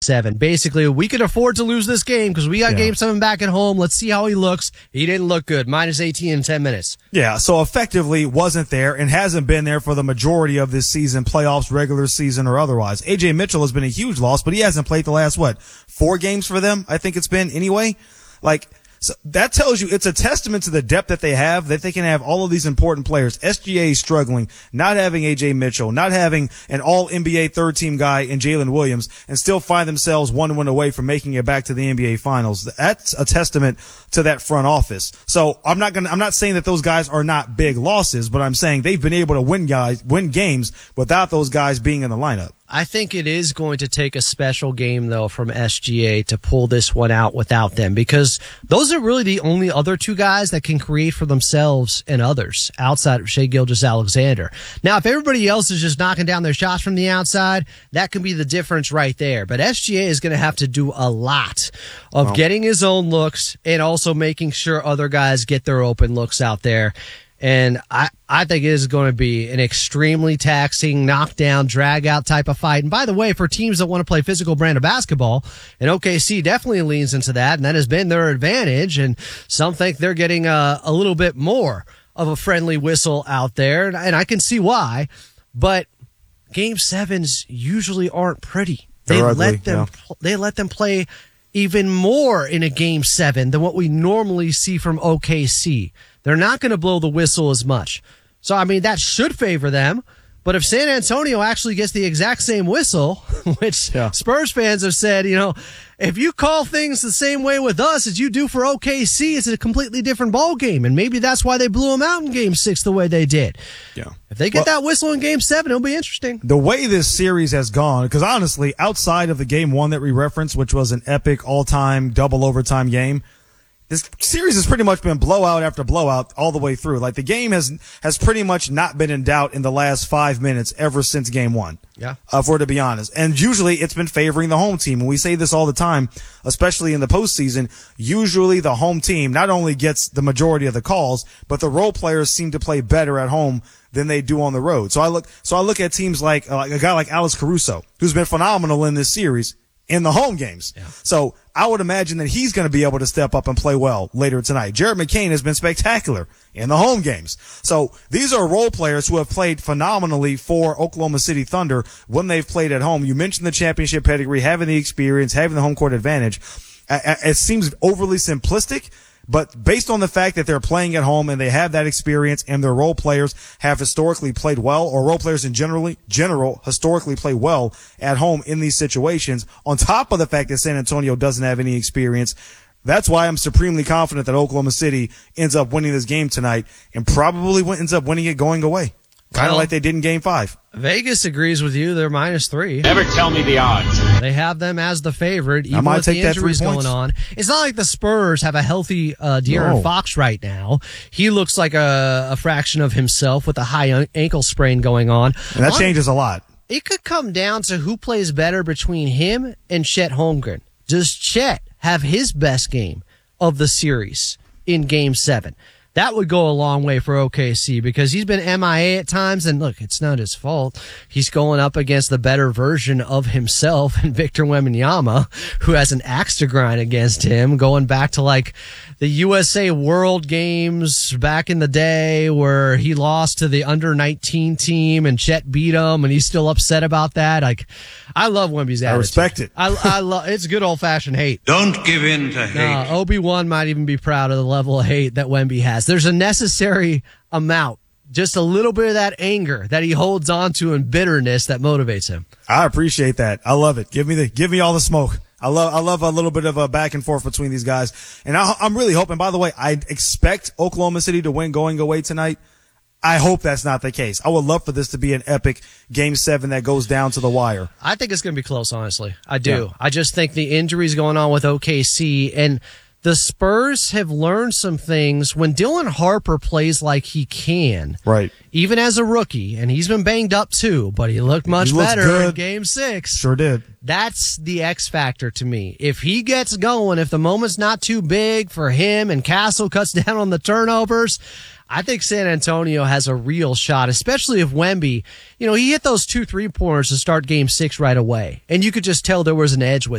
7. Basically, we could afford to lose this game because we got Game 7 back at home. Let's see how he looks. He didn't look good. Minus 18 in 10 minutes. Yeah, so effectively wasn't there and hasn't been there for the majority of this season, playoffs, regular season, or otherwise. A.J. Mitchell has been a huge loss, but he hasn't played the last, 4 games for them, I think it's been anyway. So that tells you it's a testament to the depth that they have, that they can have all of these important players. SGA is struggling, not having A.J. Mitchell, not having an all-NBA third-team guy in Jalen Williams, and still find themselves 1 win away from making it back to the NBA Finals. That's a testament to that front office. So I'm not saying that those guys are not big losses, but I'm saying they've been able to win games without those guys being in the lineup. I think it is going to take a special game, though, from SGA to pull this one out without them, because those are really the only other 2 guys that can create for themselves and others outside of Shai Gilgeous-Alexander. Now, if everybody else is just knocking down their shots from the outside, that can be the difference right there. But SGA is going to have to do a lot of getting his own looks and also making sure other guys get their open looks out there. And I think it is going to be an extremely taxing, knockdown, drag-out type of fight. And by the way, for teams that want to play physical brand of basketball, and OKC definitely leans into that, and that has been their advantage. And some think they're getting a little bit more of a friendly whistle out there, and I can see why. But Game 7s usually aren't pretty. They let them play even more in a Game 7 than what we normally see from OKC. They're not going to blow the whistle as much. So, I mean, that should favor them. But if San Antonio actually gets the exact same whistle, which Spurs fans have said, if you call things the same way with us as you do for OKC, it's a completely different ball game. And maybe that's why they blew them out in Game 6 the way they did. Yeah. If they get that whistle in Game 7, it'll be interesting. The way this series has gone, because honestly, outside of the Game 1 that we referenced, which was an epic all-time double overtime game, this series has pretty much been blowout after blowout all the way through. The game has pretty much not been in doubt in the last 5 minutes ever since Game 1. Yeah. For to be honest. And usually it's been favoring the home team. And we say this all the time, especially in the postseason. Usually the home team not only gets the majority of the calls, but the role players seem to play better at home than they do on the road. So I look at teams like a guy like Alex Caruso, who's been phenomenal in this series in the home games. Yeah. So I would imagine that he's going to be able to step up and play well later tonight. Jared McCain has been spectacular in the home games. So these are role players who have played phenomenally for Oklahoma City Thunder when they've played at home. You mentioned the championship pedigree, having the experience, having the home court advantage. It seems overly simplistic, but based on the fact that they're playing at home and they have that experience and their role players have historically played well, or role players in general historically play well at home in these situations, on top of the fact that San Antonio doesn't have any experience, that's why I'm supremely confident that Oklahoma City ends up winning this game tonight and probably ends up winning it going away. Kind of like they did in Game 5. Vegas agrees with you. They're -3. Never tell me the odds. They have them as the favorite, even with the injuries going on. It's not like the Spurs have a healthy De'Aaron Fox right now. He looks like a fraction of himself with a high ankle sprain going on. And that changes a lot. It could come down to who plays better between him and Chet Holmgren. Does Chet have his best game of the series in Game 7? That would go a long way for OKC because he's been MIA at times, and look, it's not his fault. He's going up against the better version of himself and Victor Wembanyama, who has an axe to grind against him, going back to the USA World Games back in the day where he lost to the under-19 team and Chet beat him, and he's still upset about that. I love Wemby's attitude. I respect it. I love it's good old-fashioned hate. Don't give in to hate. Obi-Wan might even be proud of the level of hate that Wemby has. There's a necessary amount, just a little bit of that anger that he holds on to and bitterness that motivates him. I appreciate that. I love it. Give me all the smoke. I love a little bit of a back and forth between these guys. And I'm really hoping, by the way, I expect Oklahoma City to win going away tonight. I hope that's not the case. I would love for this to be an epic Game 7 that goes down to the wire. I think it's going to be close, honestly. I do. Yeah. I just think the injuries going on with OKC, and the Spurs have learned some things when Dylan Harper plays like he can. Right. Even as a rookie, and he's been banged up too, but he looked much better in Game 6. Sure did. That's the X factor to me. If he gets going, if the moment's not too big for him and Castle cuts down on the turnovers, I think San Antonio has a real shot, especially if Wemby, he hit those 2 3-pointers to start Game 6 right away. And you could just tell there was an edge with